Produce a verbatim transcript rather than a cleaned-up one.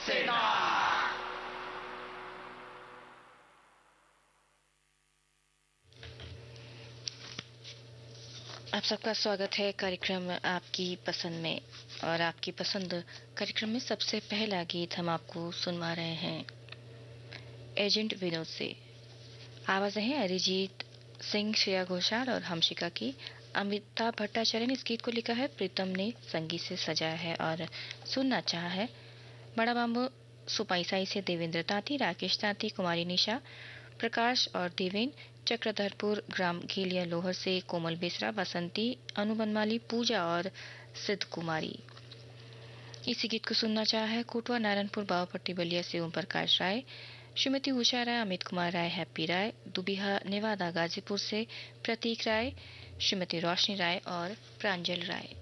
सेना। आप सबका स्वागत है कार्यक्रम आपकी पसंद में। और आपकी पसंद कार्यक्रम में सबसे पहला गीत हम आपको सुनवा रहे हैं एजेंट विनोद से। आवाज़ें हैं अरिजीत सिंह, श्रेया घोषाल और हमशिका की। अमिताभ भट्टाचार्य ने इस गीत को लिखा है, प्रीतम ने संगीत से सजाया है और सुनना चाहा है बड़ा बाम्बू सुपाईसाई से देवेंद्र तांती, राकेश तांती, कुमारी निशा, प्रकाश और देवेन, चक्रधरपुर ग्राम घेलिया लोहर से कोमल बेसरा, बसंती, अनुबनमाली, पूजा और सिद्ध कुमारी। इसी गीत को सुनना चाहा है कोटवा नारायणपुर बावपट्टी बलिया से ओम प्रकाश राय, श्रीमती उषा राय, अमित कुमार राय, हैप्पी राय, दुबिहा नेवादा गाजीपुर से प्रतीक राय, श्रीमती रोशनी राय और प्रांजल राय।